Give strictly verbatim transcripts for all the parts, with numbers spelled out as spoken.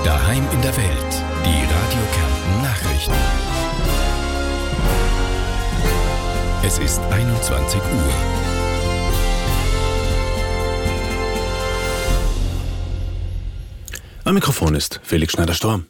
Daheim in der Welt. Die Radio Kärnten Nachrichten. Es ist einundzwanzig Uhr. Am Mikrofon ist Felix Schneider-Storm.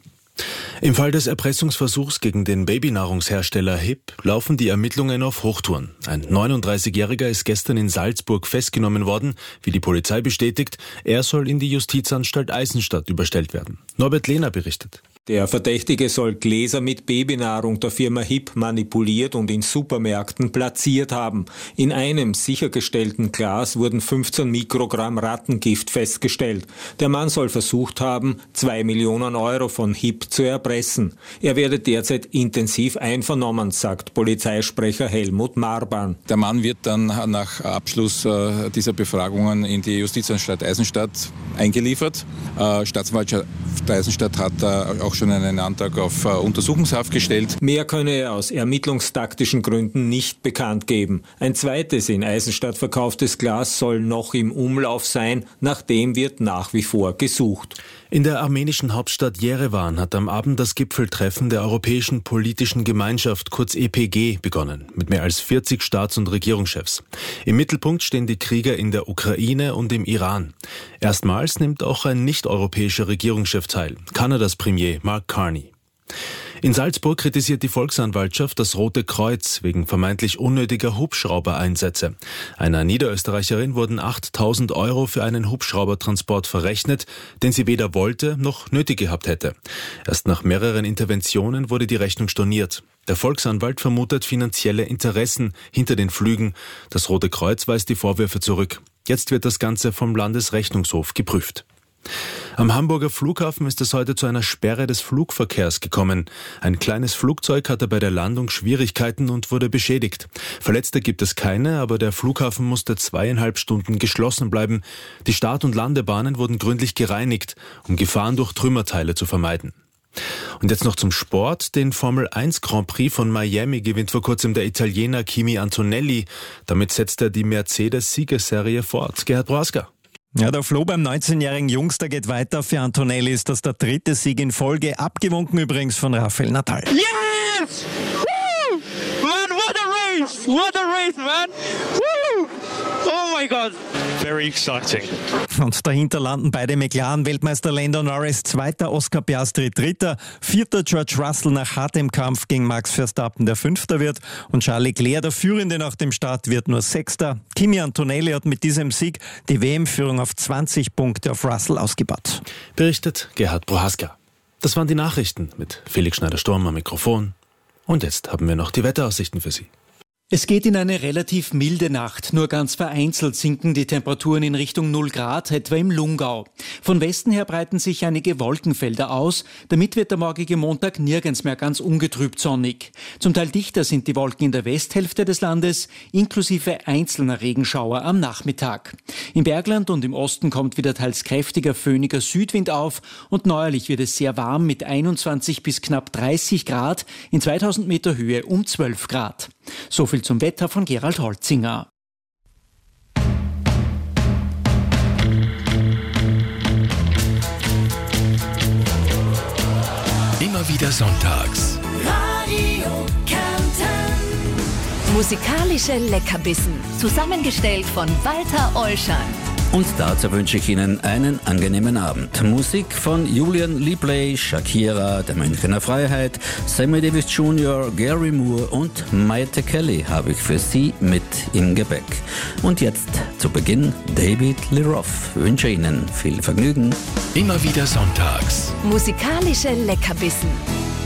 Im Fall des Erpressungsversuchs gegen den Babynahrungshersteller H I P laufen die Ermittlungen auf Hochtouren. Ein neununddreißigjähriger ist gestern in Salzburg festgenommen worden, wie die Polizei bestätigt. Er soll in die Justizanstalt Eisenstadt überstellt werden. Norbert Lehner berichtet. Der Verdächtige soll Gläser mit Babynahrung der Firma H I P manipuliert und in Supermärkten platziert haben. In einem sichergestellten Glas wurden fünfzehn Mikrogramm Rattengift festgestellt. Der Mann soll versucht haben, zwei Millionen Euro von H I P zu erpressen. Er werde derzeit intensiv einvernommen, sagt Polizeisprecher Helmut Marban. Der Mann wird dann nach Abschluss äh, dieser Befragungen in die Justizanstalt Eisenstadt eingeliefert. Äh, Staatsanwaltschaft Eisenstadt hat äh, auch schon einen Antrag auf äh, Untersuchungshaft gestellt. Mehr könne er aus ermittlungstaktischen Gründen nicht bekannt geben. Ein zweites in Eisenstadt verkauftes Glas soll noch im Umlauf sein, nach dem wird nach wie vor gesucht. In der armenischen Hauptstadt Jerewan hat am Abend das Gipfeltreffen der Europäischen Politischen Gemeinschaft, kurz E P G, begonnen, mit mehr als vierzig Staats- und Regierungschefs. Im Mittelpunkt stehen die Kriege in der Ukraine und im Iran. Erstmals nimmt auch ein nicht-europäischer Regierungschef teil, Kanadas Premier Mark Carney. In Salzburg kritisiert die Volksanwaltschaft das Rote Kreuz wegen vermeintlich unnötiger Hubschraubereinsätze. Einer Niederösterreicherin wurden achttausend Euro für einen Hubschraubertransport verrechnet, den sie weder wollte noch nötig gehabt hätte. Erst nach mehreren Interventionen wurde die Rechnung storniert. Der Volksanwalt vermutet finanzielle Interessen hinter den Flügen. Das Rote Kreuz weist die Vorwürfe zurück. Jetzt wird das Ganze vom Landesrechnungshof geprüft. Am Hamburger Flughafen ist es heute zu einer Sperre des Flugverkehrs gekommen. Ein kleines Flugzeug hatte bei der Landung Schwierigkeiten und wurde beschädigt. Verletzte gibt es keine, aber der Flughafen musste zweieinhalb Stunden geschlossen bleiben. Die Start- und Landebahnen wurden gründlich gereinigt, um Gefahren durch Trümmerteile zu vermeiden. Und jetzt noch zum Sport. Den Formel eins Grand Prix von Miami gewinnt vor kurzem der Italiener Kimi Antonelli. Damit setzt er die Mercedes-Siegesserie fort. Gerhard Prohaska. Ja, der Floh beim neunzehnjährigen Jungster geht weiter. Für Antonelli ist das der dritte Sieg in Folge, abgewunken übrigens von Rafael Nadal. Yes! Woo! Man, what a race! What a race, man! Woo! Oh my God! Very exciting. Und dahinter landen beide McLaren-Weltmeister Lando Norris, zweiter Oscar Piastri, dritter, vierter George Russell nach hartem Kampf gegen Max Verstappen, der fünfter wird, und Charles Leclerc, der Führende nach dem Start, wird nur sechster. Kimi Antonelli hat mit diesem Sieg die W M-Führung auf zwanzig Punkte auf Russell ausgebaut. Berichtet Gerhard Prohaska. Das waren die Nachrichten mit Felix Schneider-Storm am Mikrofon. Und jetzt haben wir noch die Wetteraussichten für Sie. Es geht in eine relativ milde Nacht. Nur ganz vereinzelt sinken die Temperaturen in Richtung null Grad, etwa im Lungau. Von Westen her breiten sich einige Wolkenfelder aus. Damit wird der morgige Montag nirgends mehr ganz ungetrübt sonnig. Zum Teil dichter sind die Wolken in der Westhälfte des Landes, inklusive einzelner Regenschauer am Nachmittag. Im Bergland und im Osten kommt wieder teils kräftiger föhniger Südwind auf und neuerlich wird es sehr warm mit einundzwanzig bis knapp dreißig Grad, in zweitausend Meter Höhe um zwölf Grad. So viel zum Wetter von Gerald Holzinger. Immer wieder sonntags. Radio Kärnten. Musikalische Leckerbissen. Zusammengestellt von Walter Olschan. Und dazu wünsche ich Ihnen einen angenehmen Abend. Musik von Julian Lipley, Shakira, der Münchner Freiheit, Sammy Davis Junior, Gary Moore und Maite Kelly habe ich für Sie mit im Gepäck. Und jetzt zu Beginn David Lee Roth. Ich wünsche Ihnen viel Vergnügen. Immer wieder sonntags. Musikalische Leckerbissen.